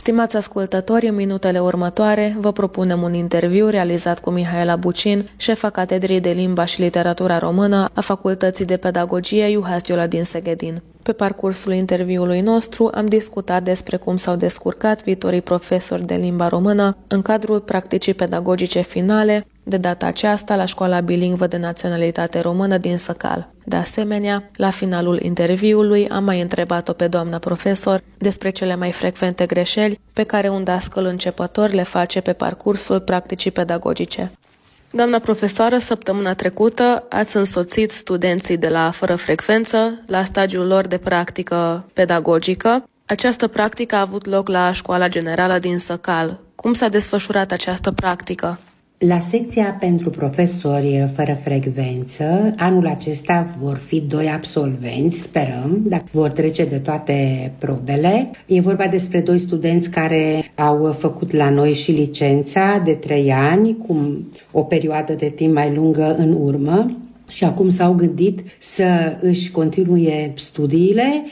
Stimați ascultători, în minutele următoare vă propunem un interviu realizat cu Mihaela Bucin, șefa Catedrei de Limba și Literatura Română a Facultății de Pedagogie Juhas Giola din Szegedin. Pe parcursul interviului nostru am discutat despre cum s-au descurcat viitorii profesori de limba română în cadrul practicii pedagogice finale, de data aceasta la Școala Bilingvă de Naționalitate Română din Săcal. De asemenea, la finalul interviului am mai întrebat-o pe doamna profesor despre cele mai frecvente greșeli pe care un dascăl începător le face pe parcursul practicii pedagogice. Doamna profesoară, săptămâna trecută ați însoțit studenții de la Fără Frecvență la stagiul lor de practică pedagogică. Această practică a avut loc la Școala Generală din Săcal. Cum s-a desfășurat această practică? La secția pentru profesori fără frecvență, anul acesta vor fi 2 absolvenți, sperăm, dacă vor trece de toate probele. E vorba despre 2 studenți care au făcut la noi și licența de 3 ani, cu o perioadă de timp mai lungă în urmă. Și acum s-au gândit să își continue studiile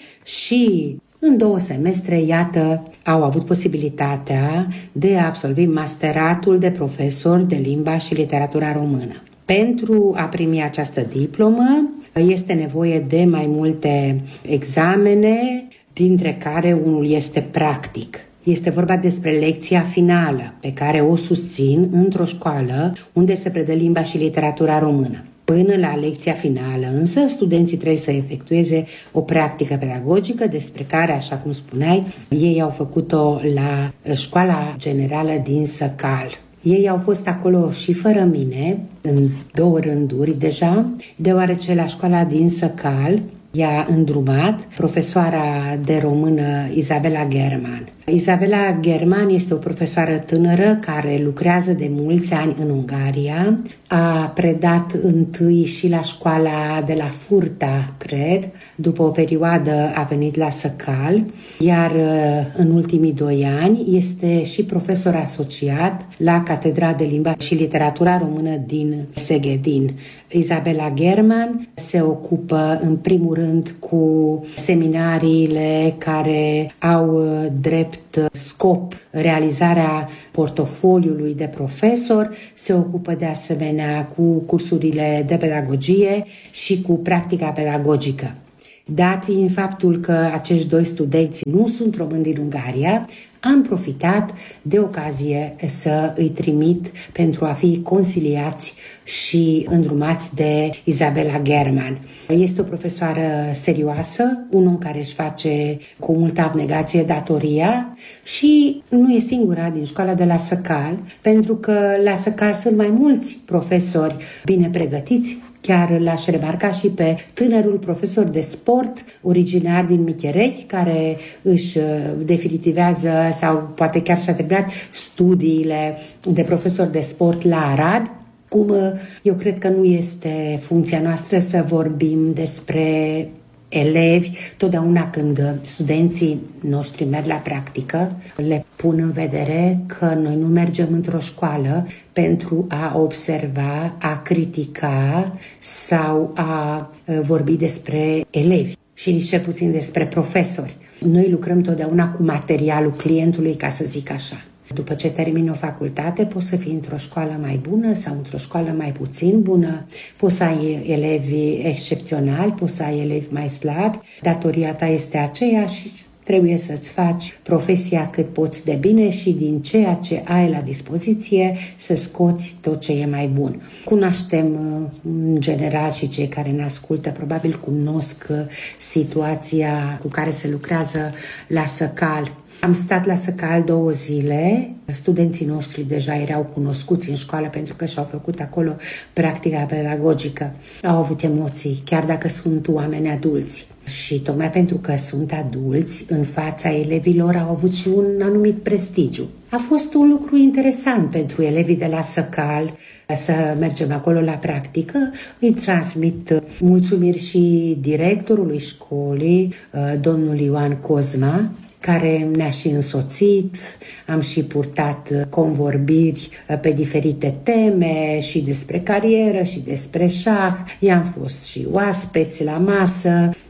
și în 2 semestre, iată, au avut posibilitatea de a absolvi masteratul de profesor de limba și literatura română. Pentru a primi această diplomă este nevoie de mai multe examene, dintre care unul este practic. Este vorba despre lecția finală, pe care o susțin într-o școală unde se predă limba și literatura română. Până la lecția finală, însă, studenții trebuie să efectueze o practică pedagogică despre care, așa cum spuneai, ei au făcut-o la Școala Generală din Săcal. Ei au fost acolo și fără mine, în 2 rânduri deja, deoarece la Școala din Săcal i-a îndrumat profesoara de română Isabela German. Isabela German este o profesoară tânără care lucrează de mulți ani în Ungaria. A predat întâi și la școala de la Furta, cred. După o perioadă a venit la Săcal, iar în ultimii 2 ani este și profesor asociat la Catedra de Limba și Literatura Română din Szegedin. Isabela German se ocupă în primul rând cu seminariile care au drept scop realizarea portofoliului de profesor, se ocupă de asemenea cu cursurile de pedagogie și cu practica pedagogică. Dat fiind faptul că acești 2 studenți nu sunt români din Ungaria, am profitat de ocazie să îi trimit pentru a fi consiliați și îndrumați de Isabela German. Este o profesoară serioasă, un om care își face cu multă abnegație datoria și nu e singura din școala de la Săcal, pentru că la Săcal sunt mai mulți profesori bine pregătiți. Chiar l-aș remarca și pe tânărul profesor de sport originar din Micherechi, care își definitivează sau poate chiar și-a terminat studiile de profesor de sport la Arad. Cum eu cred că nu este funcția noastră să vorbim despre elevi, totdeauna când studenții noștri merg la practică, le pun în vedere că noi nu mergem într-o școală pentru a observa, a critica sau a vorbi despre elevi și nici cel puțin despre profesori. Noi lucrăm totdeauna cu materialul clientului, ca să zic așa. După ce termini o facultate, poți să fii într-o școală mai bună sau într-o școală mai puțin bună, poți să ai elevi excepționali, poți să ai elevi mai slabi, datoria ta este aceeași și trebuie să-ți faci profesia cât poți de bine și din ceea ce ai la dispoziție să scoți tot ce e mai bun. Cunoaștem în general și cei care ne ascultă probabil cunosc situația cu care se lucrează la Săcal. Am stat la Săcal 2 zile, studenții noștri deja erau cunoscuți în școală pentru că și-au făcut acolo practica pedagogică. Au avut emoții, chiar dacă sunt oameni adulți. Și tocmai pentru că sunt adulți, în fața elevilor au avut și un anumit prestigiu. A fost un lucru interesant pentru elevii de la Săcal să mergem acolo la practică. Îi transmit mulțumiri și directorului școlii, domnul Ioan Cozma, care ne-a și însoțit, am și purtat convorbiri pe diferite teme și despre carieră și despre șah. I-am fost și oaspeți la masă.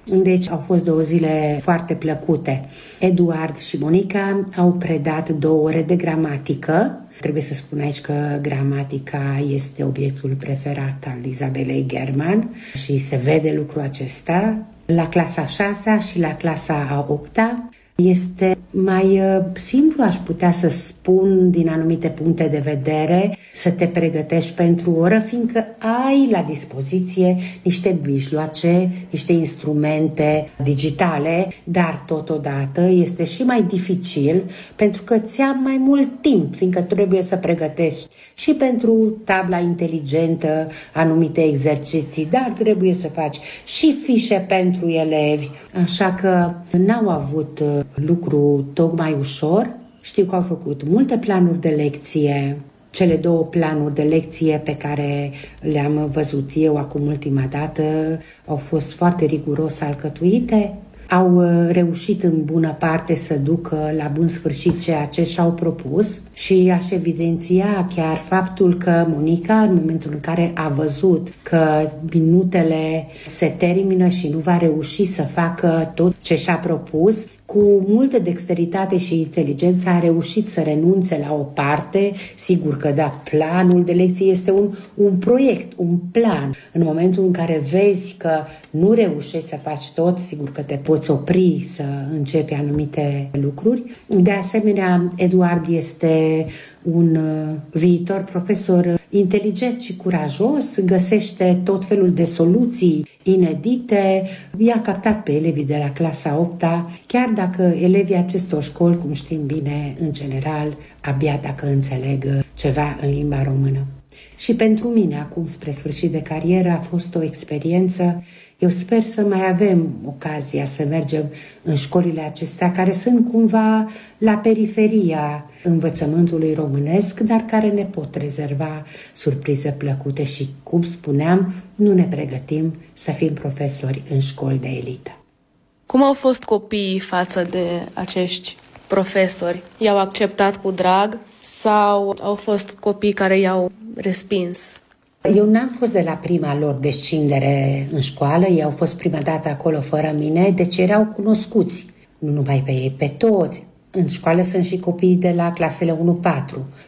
Deci au fost 2 zile foarte plăcute. Eduard și Monica au predat 2 ore de gramatică. Trebuie să spun aici că gramatica este obiectul preferat al Izabelei German și se vede lucrul acesta. La clasa 6 și la clasa a 8-a este mai simplu, aș putea să spun, din anumite puncte de vedere, să te pregătești pentru o oră, fiindcă ai la dispoziție niște mijloace, niște instrumente digitale, dar totodată este și mai dificil pentru că ți-a mai mult timp, fiindcă trebuie să pregătești și pentru tabla inteligentă anumite exerciții, dar trebuie să faci și fișe pentru elevi, așa că n-au avut lucru tocmai ușor. Știu că au făcut multe planuri de lecție. Cele 2 planuri de lecție pe care le-am văzut eu acum ultima dată au fost foarte riguros alcătuite. Au reușit în bună parte să ducă la bun sfârșit ceea ce și-au propus și aș evidenția chiar faptul că Monica, în momentul în care a văzut că minutele se termină și nu va reuși să facă tot ce și-a propus, cu multă dexteritate și inteligență a reușit să renunțe la o parte. Sigur că da, planul de lecție este un proiect, un plan. În momentul în care vezi că nu reușești să faci tot, sigur că te poți opri să începi anumite lucruri. De asemenea, Eduard este un viitor profesor inteligent și curajos, găsește tot felul de soluții inedite, i-a captat pe elevii de la clasa 8-a, chiar dacă elevii acestor școli, cum știm bine, în general, abia dacă înțeleg ceva în limba română. Și pentru mine, acum, spre sfârșit de carieră, a fost o experiență. Eu sper să mai avem ocazia să mergem în școlile acestea, care sunt cumva la periferia învățământului românesc, dar care ne pot rezerva surprize plăcute și, cum spuneam, nu ne pregătim să fim profesori în școli de elită. Cum au fost copiii față de acești profesori? I-au acceptat cu drag sau au fost copii care i-au respins? Eu n-am fost de la prima lor descindere în școală, ei au fost prima dată acolo fără mine, deci erau cunoscuți, nu numai pe ei, pe toți. În școală sunt și copii de la clasele 1-4,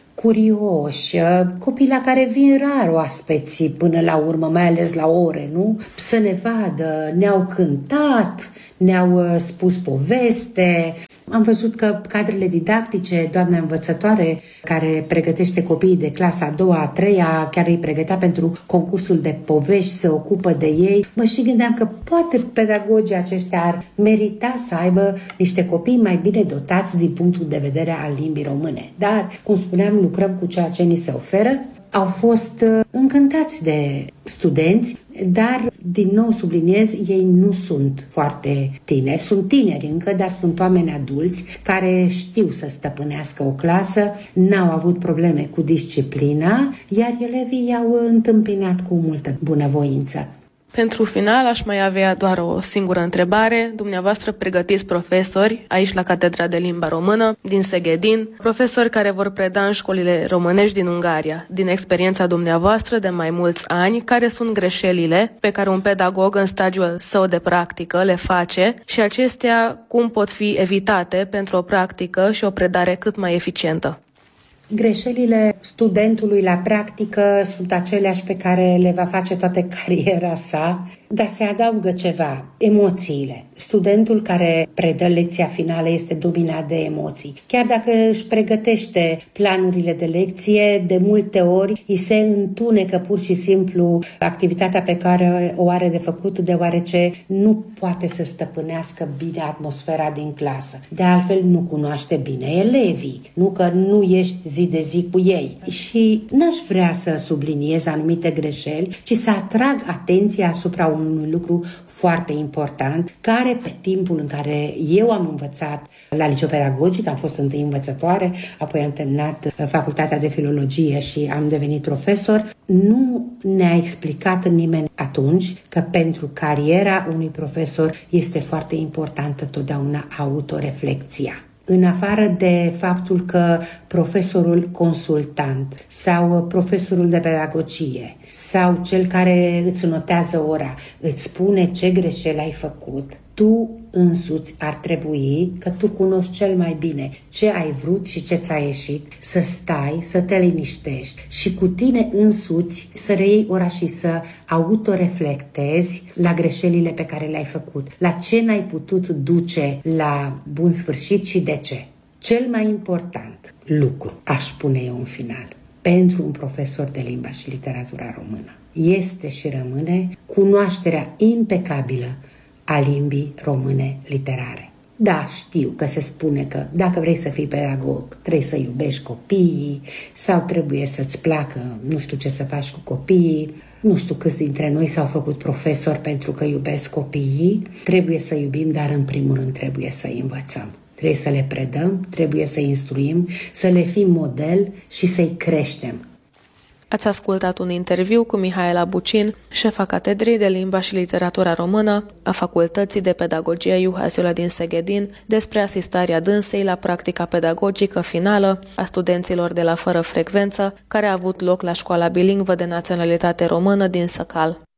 curioși, copii la care vin rar oaspeții până la urmă, mai ales la ore, nu? Să ne vadă, ne-au cântat, ne-au spus poveste. Am văzut că cadrele didactice, doamna învățătoare care pregătește copiii de clasa a 2-a, a 3-a, chiar îi pregătea pentru concursul de povești, se ocupă de ei. Mă și gândeam că poate pedagogii aceștia ar merita să aibă niște copii mai bine dotați din punctul de vedere al limbii române. Dar, cum spuneam, lucrăm cu ceea ce ni se oferă. Au fost încântați de studenți, dar, din nou subliniez, ei nu sunt foarte tineri. Sunt tineri încă, dar sunt oameni adulți care știu să stăpânească o clasă, n-au avut probleme cu disciplina, iar elevii i-au întâmpinat cu multă bunăvoință. Pentru final, aș mai avea doar o singură întrebare. Dumneavoastră pregătiți profesori aici la Catedra de Limba Română din Seghedin, profesori care vor preda în școlile românești din Ungaria. Din experiența dumneavoastră de mai mulți ani, care sunt greșelile pe care un pedagog în stagiul său de practică le face și acestea cum pot fi evitate pentru o practică și o predare cât mai eficientă? Greșelile studentului la practică sunt aceleași pe care le va face toată cariera sa, dar se adaugă ceva, emoțiile. Studentul care predă lecția finală este dominat de emoții. Chiar dacă își pregătește planurile de lecție, de multe ori îi se întunecă pur și simplu activitatea pe care o are de făcut, deoarece nu poate să stăpânească bine atmosfera din clasă. De altfel, nu cunoaște bine elevii, nu că nu ești zi de zi cu ei. Și n-aș vrea să subliniez anumite greșeli, ci să atrag atenția asupra unui lucru foarte important, care pe timpul în care eu am învățat la liceu pedagogic, am fost întâi învățătoare, apoi am terminat facultatea de filologie și am devenit profesor, nu ne-a explicat nimeni atunci că pentru cariera unui profesor este foarte importantă totdeauna autoreflexia. În afară de faptul că profesorul consultant sau profesorul de pedagogie sau cel care îți notează ora îți spune ce greșeli ai făcut, tu însuți ar trebui, că tu cunoști cel mai bine ce ai vrut și ce ți-a ieșit, să stai, să te liniștești și cu tine însuți să reiei ora și să autoreflectezi la greșelile pe care le-ai făcut, la ce n-ai putut duce la bun sfârșit și de ce. Cel mai important lucru, aș spune eu în final, pentru un profesor de limba și literatura română este și rămâne cunoașterea impecabilă a limbii române literare. Da, știu că se spune că dacă vrei să fii pedagog, trebuie să iubești copiii sau trebuie să-ți placă nu știu ce să faci cu copiii. Nu știu câți dintre noi s-au făcut profesori pentru că iubesc copiii. Trebuie să iubim, dar în primul rând trebuie să învățăm. Trebuie să le predăm, trebuie să instruim, să le fim model și să-i creștem. Ați ascultat un interviu cu Mihaela Bucin, șefa Catedrei de Limba și Literatura Română a Facultății de Pedagogie Juhas din Seghedin despre asistarea dânsei la practica pedagogică finală a studenților de la Fără Frecvență, care a avut loc la Școala Bilingvă de Naționalitate Română din Săcal.